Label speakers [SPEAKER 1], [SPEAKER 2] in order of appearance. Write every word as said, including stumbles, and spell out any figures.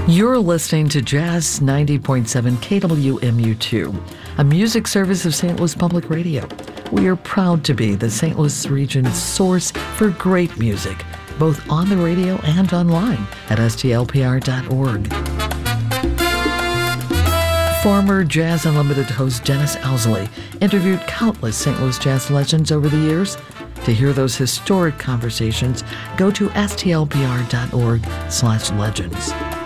[SPEAKER 1] You're listening to Jazz ninety point seven K W M U two, a music service of Saint Louis Public Radio. We are proud to be the Saint Louis region's source for great music, both on the radio and online at S T L P R dot org. Former Jazz Unlimited host Dennis Owsley interviewed countless Saint Louis jazz legends over the years. To hear those historic conversations, go to S T L P R dot org slash legends.